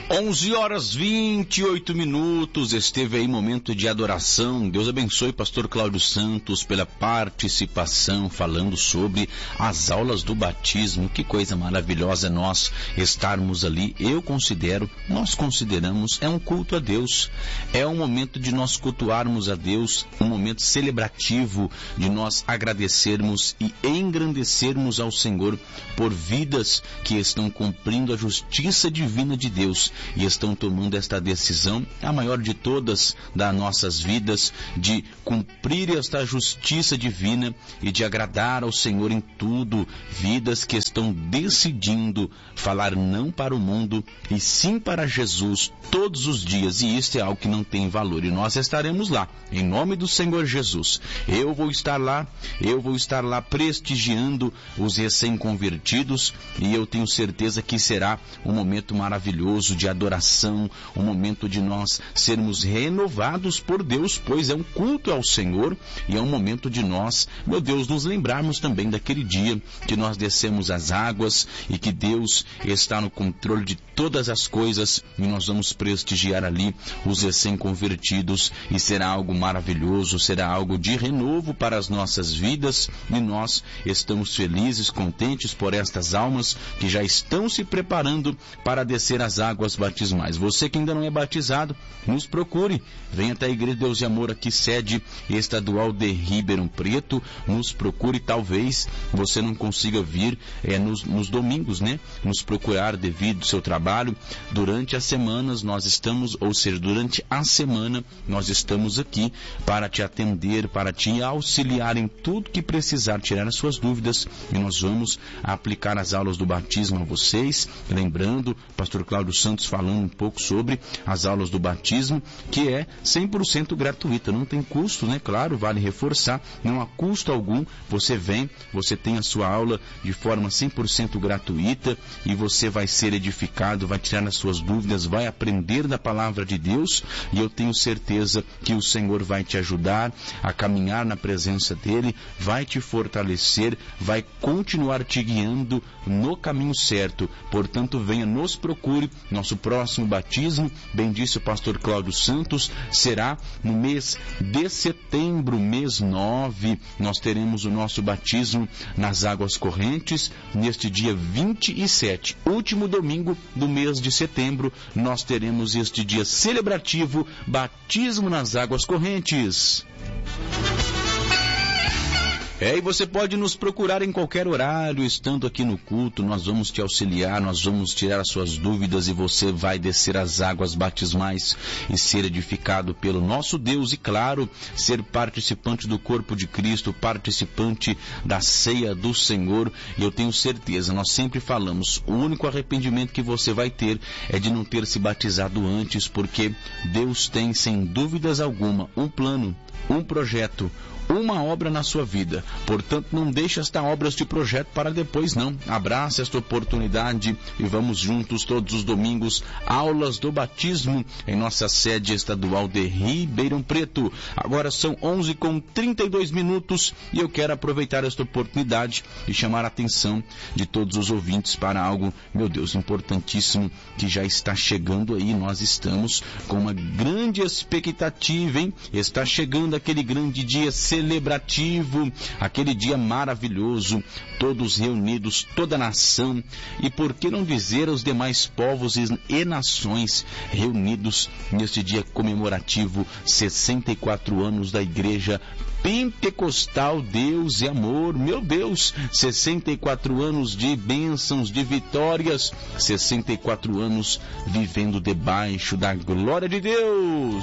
11h28, esteve aí momento de adoração. Deus abençoe pastor Cláudio Santos pela participação, falando sobre as aulas do batismo. Que coisa maravilhosa nós estarmos ali. Nós consideramos, é um culto a Deus, é um momento de nós cultuarmos a Deus, um momento celebrativo de nós agradecermos e engrandecermos ao Senhor por vidas que estão cumprindo a justiça divina de Deus e estão tomando esta decisão, a maior de todas das nossas vidas, de cumprir esta justiça divina e de agradar ao Senhor em tudo. Vidas que estão decidindo falar não para o mundo e sim para Jesus todos os dias, e isto é algo que não tem valor, e nós estaremos lá, em nome do Senhor Jesus. Eu vou estar lá prestigiando os recém-convertidos, e eu tenho certeza que será um momento maravilhoso de adoração, um momento de nós sermos renovados por Deus, pois é um culto ao Senhor, e é um momento de nós, meu Deus, nos lembrarmos também daquele dia que nós descemos as águas e que Deus está no controle de todas as coisas, e nós vamos prestigiar ali os recém-convertidos, e será algo maravilhoso, será algo de renovo para as nossas vidas, e nós estamos felizes, contentes por estas almas que já estão se preparando para descer as águas batismais. Você que ainda não é batizado, nos procure, venha até a Igreja de Deus e Amor, aqui sede estadual de Ribeirão Preto, nos procure. Talvez você não consiga vir nos domingos, né? Nos procurar devido ao seu trabalho. Durante as semanas nós estamos, ou seja, durante a semana nós estamos aqui para te atender, para te auxiliar em tudo que precisar, tirar as suas dúvidas, e nós vamos aplicar as aulas do batismo a vocês. Lembrando, pastor Cláudio Santos falando um pouco sobre as aulas do batismo, que é 100% gratuita, não tem custo, né? Claro, vale reforçar, não há custo algum, você vem, você tem a sua aula de forma 100% gratuita, e você vai ser edificado, vai tirar as suas dúvidas, vai aprender da palavra de Deus, e eu tenho certeza que o Senhor vai te ajudar a caminhar na presença dEle, vai te fortalecer, vai continuar te guiando no caminho certo. Portanto, venha, nos procure. Nosso próximo batismo, bem disse o pastor Cláudio Santos, será no mês de setembro, mês 9, nós teremos o nosso batismo nas águas correntes, neste dia 27, último domingo do mês de setembro, nós teremos este dia celebrativo, batismo nas águas correntes. E você pode nos procurar em qualquer horário, estando aqui no culto, nós vamos te auxiliar, nós vamos tirar as suas dúvidas, e você vai descer as águas batismais e ser edificado pelo nosso Deus, e claro, ser participante do corpo de Cristo, participante da ceia do Senhor. E eu tenho certeza, nós sempre falamos, o único arrependimento que você vai ter é de não ter se batizado antes, porque Deus tem, sem dúvidas alguma, um plano, um projeto, uma obra na sua vida. Portanto, não deixe esta obra, este projeto para depois, não. Abrace esta oportunidade e vamos juntos todos os domingos, aulas do batismo em nossa sede estadual de Ribeirão Preto. Agora são 11h32 e eu quero aproveitar esta oportunidade e chamar a atenção de todos os ouvintes para algo, meu Deus, importantíssimo, que já está chegando aí. Nós estamos com uma grande expectativa, hein? Está chegando aquele grande dia celebrativo, aquele dia maravilhoso, todos reunidos, toda a nação, e por que não dizer os demais povos e nações reunidos neste dia comemorativo, 64 anos da Igreja Pentecostal Deus e Amor. Meu Deus, 64 anos de bênçãos, de vitórias, 64 anos vivendo debaixo da glória de Deus.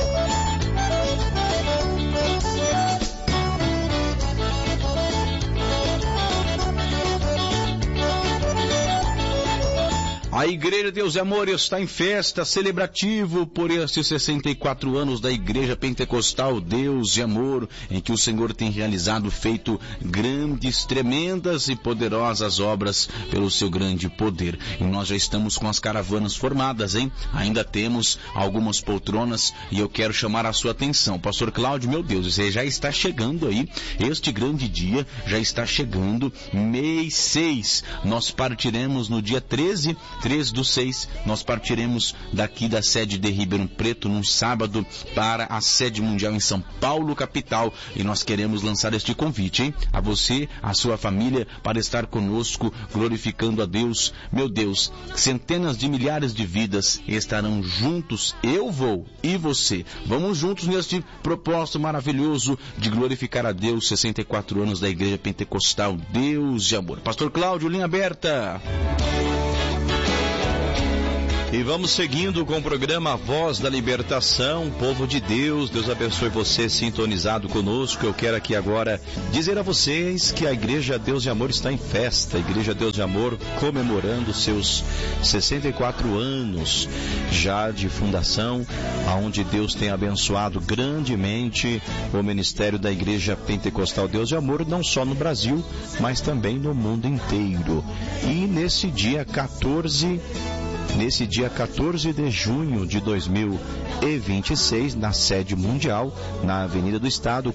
A Igreja Deus e Amor está em festa, celebrativo por estes 64 anos da Igreja Pentecostal Deus e Amor, em que o Senhor tem realizado, feito grandes, tremendas e poderosas obras pelo seu grande poder. E nós já estamos com as caravanas formadas, hein? Ainda temos algumas poltronas e eu quero chamar a sua atenção. Pastor Cláudio, meu Deus, você já está chegando aí, este grande dia já está chegando, mês 6. Nós partiremos no dia 13, 3/6, nós partiremos daqui da sede de Ribeirão Preto num sábado para a sede mundial em São Paulo, capital, e nós queremos lançar este convite, hein? A você, a sua família, para estar conosco, glorificando a Deus. Meu Deus, centenas de milhares de vidas estarão juntos, eu vou e você. Vamos juntos neste propósito maravilhoso de glorificar a Deus, 64 anos da Igreja Pentecostal, Deus de amor. Pastor Cláudio, linha aberta. E vamos seguindo com o programa Voz da Libertação, povo de Deus. Deus abençoe você sintonizado conosco. Eu quero aqui agora dizer a vocês que a Igreja Deus de Amor está em festa. A Igreja Deus de Amor comemorando seus 64 anos já de fundação, aonde Deus tem abençoado grandemente o ministério da Igreja Pentecostal Deus de Amor, não só no Brasil, mas também no mundo inteiro. E nesse dia 14 de junho de 2026, na sede mundial, na Avenida do Estado,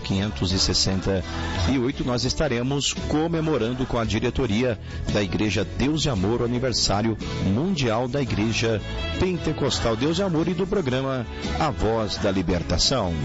4568, nós estaremos comemorando com a diretoria da Igreja Deus de Amor o aniversário mundial da Igreja Pentecostal Deus de Amor e do programa A Voz da Libertação.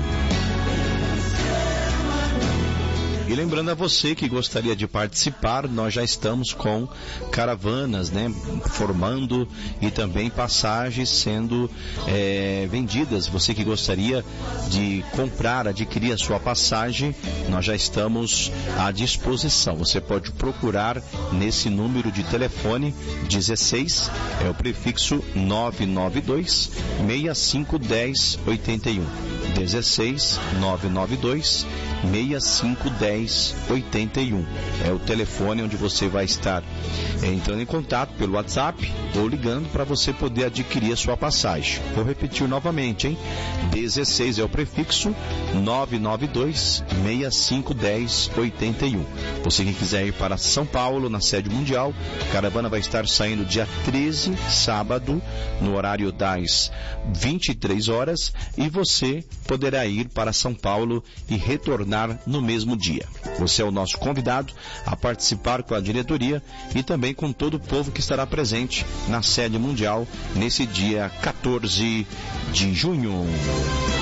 E lembrando a você que gostaria de participar, nós já estamos com caravanas, formando e também passagens sendo vendidas. Você que gostaria de comprar, adquirir a sua passagem, nós já estamos à disposição. Você pode procurar nesse número de telefone 16, é o prefixo 992 6510 81. 16 992 6510 81. É o telefone onde você vai estar entrando em contato pelo WhatsApp ou ligando para você poder adquirir a sua passagem. Vou repetir novamente, hein? 16 é o prefixo 992 6510 81. Você que quiser ir para São Paulo, na sede mundial, a caravana vai estar saindo dia 13, sábado, no horário das 23 horas, e você poderá ir para São Paulo e retornar no mesmo dia. Você é o nosso convidado a participar com a diretoria e também com todo o povo que estará presente na sede mundial nesse dia 14 de junho.